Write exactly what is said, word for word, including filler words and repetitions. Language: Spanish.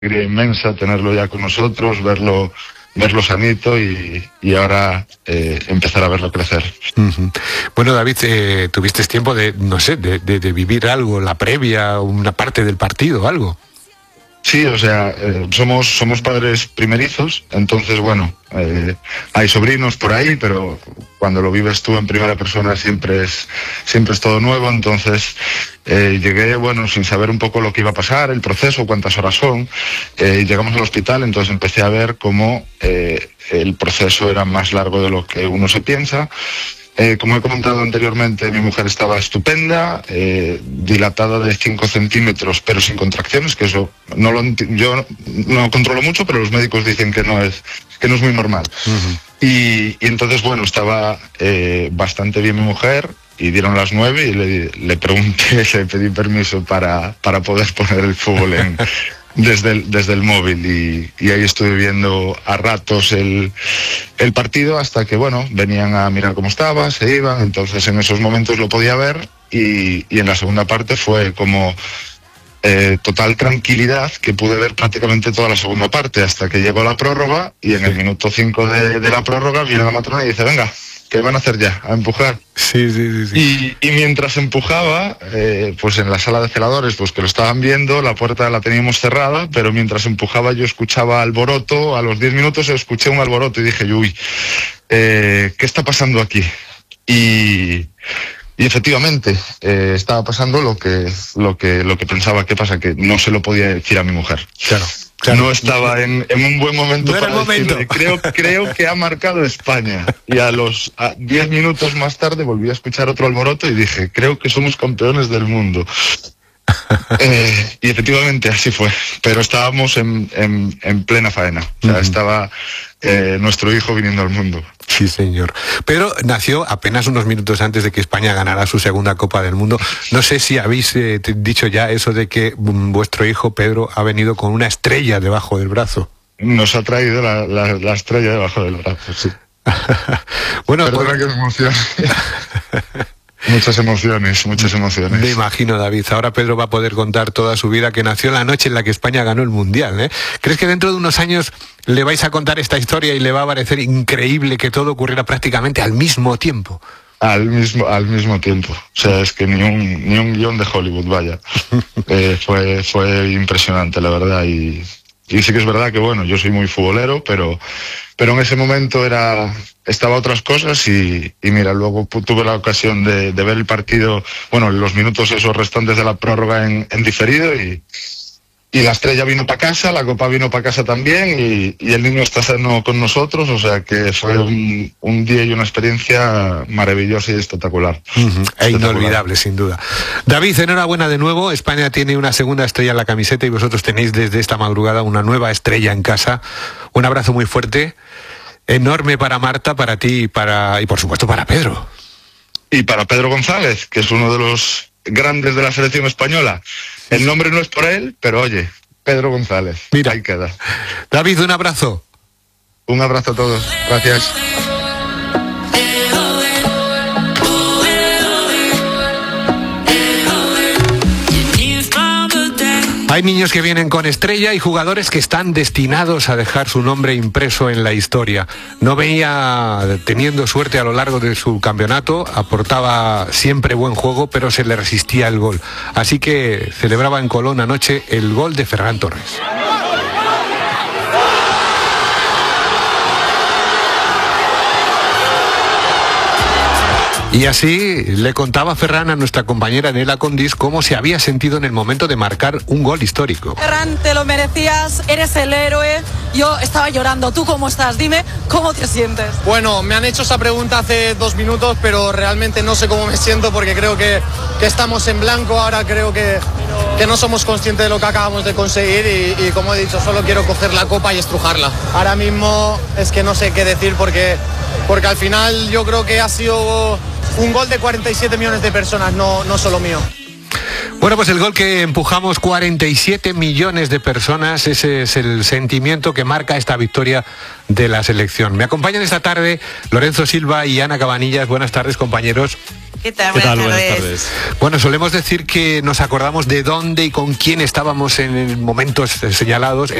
alegría inmensa tenerlo ya con nosotros, verlo verlo sanito y, y ahora eh, empezar a verlo crecer. Uh-huh. Bueno, David, eh, tuviste tiempo de, no sé, de, de, de vivir algo, la previa, una parte del partido, algo. Sí, o sea, eh, somos somos padres primerizos, entonces, bueno, eh, hay sobrinos por ahí, pero cuando lo vives tú en primera persona siempre es siempre es todo nuevo, entonces eh, llegué, bueno, sin saber un poco lo que iba a pasar, el proceso, cuántas horas son, eh, y llegamos al hospital, entonces empecé a ver cómo eh, el proceso era más largo de lo que uno se piensa. Eh, como he comentado anteriormente, mi mujer estaba estupenda, eh, dilatada de cinco centímetros, pero sin contracciones, que eso no lo yo no controlo mucho, pero los médicos dicen que no es que no es muy normal. Uh-huh. y, y entonces, bueno, estaba eh, bastante bien mi mujer, y dieron las nueve y le, le pregunté, le pedí permiso para, para poder poner el fútbol en... Desde el, desde el móvil y, y ahí estuve viendo a ratos el, el partido hasta que, bueno, venían a mirar cómo estaba, se iban, entonces en esos momentos lo podía ver y, y en la segunda parte fue como eh, total tranquilidad que pude ver prácticamente toda la segunda parte hasta que llegó la prórroga y en el minuto cinco de, de la prórroga viene la matrona y dice, venga, ¿qué van a hacer ya? A empujar. Sí, sí, sí. sí. Y, y mientras empujaba, eh, pues en la sala de celadores, pues que lo estaban viendo, la puerta la teníamos cerrada, pero mientras empujaba yo escuchaba alboroto, a los diez minutos escuché un alboroto y dije, uy, eh, ¿qué está pasando aquí? Y, y efectivamente, eh, estaba pasando lo que, lo que, lo que pensaba que pasa, que no se lo podía decir a mi mujer. Claro. Claro. No estaba en, en un buen momento no para momento. decirle, creo, creo que ha marcado España. Y a los a diez minutos más tarde volví a escuchar otro alboroto y dije, creo que somos campeones del mundo. eh, y efectivamente así fue, pero estábamos en, en, en plena faena, o sea, uh-huh. estaba eh, nuestro hijo viniendo al mundo. Sí, señor. Pedro nació apenas unos minutos antes de que España ganara su segunda Copa del Mundo. No sé si habéis eh, dicho ya eso de que um, vuestro hijo Pedro ha venido con una estrella debajo del brazo. Nos ha traído la, la, la estrella debajo del brazo, sí. Bueno, perdona pues... que me emocione. Muchas emociones, muchas emociones. Me imagino, David. Ahora Pedro va a poder contar toda su vida, que nació la noche en la que España ganó el Mundial, ¿eh? ¿Crees que dentro de unos años le vais a contar esta historia y le va a parecer increíble que todo ocurriera prácticamente al mismo tiempo? Al mismo, al mismo tiempo. O sea, es que ni un, ni un guión de Hollywood, vaya. eh, fue, fue impresionante, la verdad. Y, y sí que es verdad que, bueno, yo soy muy futbolero, pero... pero en ese momento era estaba otras cosas y, y mira, luego tuve la ocasión de, de ver el partido, bueno, los minutos esos restantes de la prórroga en, en diferido y, y la estrella vino para casa, la copa vino para casa también y, y el niño está sano con nosotros, o sea que fue un, un día y una experiencia maravillosa y espectacular. Uh-huh. E inolvidable, sin duda. David, enhorabuena de nuevo. España tiene una segunda estrella en la camiseta y vosotros tenéis desde esta madrugada una nueva estrella en casa. Un abrazo muy fuerte. Enorme para Marta, para ti y, para, y por supuesto para Pedro. Y para Pedro González, que es uno de los grandes de la selección española. El nombre no es por él, pero oye, Pedro González. Mira, ahí queda. David, un abrazo. Un abrazo a todos. Gracias. Hay niños que vienen con estrella y jugadores que están destinados a dejar su nombre impreso en la historia. No veía teniendo suerte a lo largo de su campeonato, aportaba siempre buen juego, pero se le resistía el gol. Así que celebraba en Colón anoche el gol de Ferran Torres. Y así le contaba Ferran a nuestra compañera Nela Condis cómo se había sentido en el momento de marcar un gol histórico. Ferran, te lo merecías, eres el héroe. Yo estaba llorando. ¿Tú cómo estás? Dime, ¿cómo te sientes? Bueno, me han hecho esa pregunta hace dos minutos, pero realmente no sé cómo me siento porque creo que, que estamos en blanco. Ahora creo que, que no somos conscientes de lo que acabamos de conseguir y, y como he dicho, solo quiero coger la copa y estrujarla. Ahora mismo es que no sé qué decir porque, porque al final yo creo que ha sido un gol de cuarenta y siete millones de personas, no, no solo mío. Bueno, pues el gol que empujamos cuarenta y siete millones de personas, ese es el sentimiento que marca esta victoria de la selección. Me acompañan esta tarde Lorenzo Silva y Ana Cabanillas. Buenas tardes, compañeros. ¿Qué tal? ¿Qué Buenas, tal? Buenas tardes. tardes. Bueno, solemos decir que nos acordamos de dónde y con quién estábamos en momentos señalados.